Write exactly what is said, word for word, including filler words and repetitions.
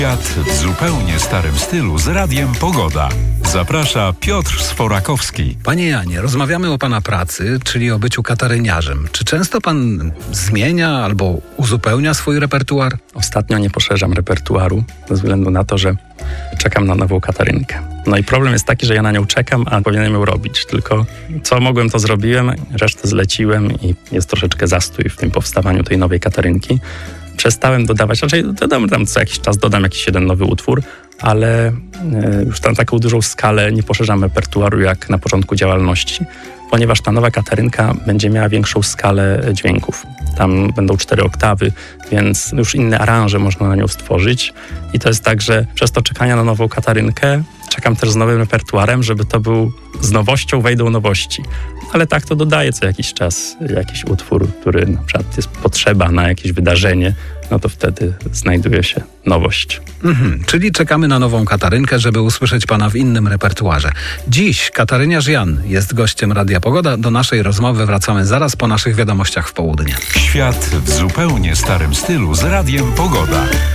Świat w zupełnie starym stylu z Radiem Pogoda. Zaprasza Piotr Sforakowski. Panie Janie, rozmawiamy o pana pracy, czyli o byciu kataryniarzem. Czy często pan zmienia albo uzupełnia swój repertuar? Ostatnio nie poszerzam repertuaru ze względu na to, że czekam na nową katarynkę. No i problem jest taki, że ja na nią czekam, a powinienem ją robić. Tylko co mogłem, to zrobiłem, resztę zleciłem i jest troszeczkę zastój w tym powstawaniu tej nowej katarynki. Przestałem dodawać, raczej dodam tam co jakiś czas, dodam jakiś jeden nowy utwór, ale y, już tam taką dużą skalę nie poszerzam repertuaru jak na początku działalności, ponieważ ta nowa katarynka będzie miała większą skalę dźwięków. Tam będą cztery oktawy, więc już inne aranże można na nią stworzyć. I to jest tak, że przez to czekania na nową katarynkę czekam też z nowym repertuarem, żeby to był z nowością, wejdą nowości. Ale tak to dodaję co jakiś czas jakiś utwór, który na przykład jest potrzeba na jakieś wydarzenie, no to wtedy znajduje się nowość. Mhm, czyli czekamy na nową katarynkę, żeby usłyszeć pana w innym repertuarze. Dziś kataryniarz Jan jest gościem Radia Pogoda. Do naszej rozmowy wracamy zaraz po naszych wiadomościach w południe. Świat w zupełnie starym stylu z Radiem Pogoda.